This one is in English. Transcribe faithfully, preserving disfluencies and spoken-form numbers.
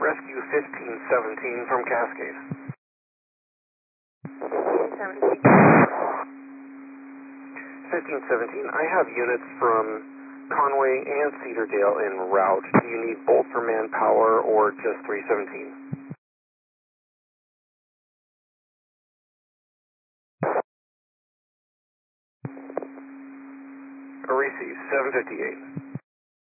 Rescue fifteen seventeen from Cascade. seventeen. fifteen seventeen, I have units from Conway and Cedardale en route. Do you need both for manpower or just three seventeen? Receive seven fifty-eight.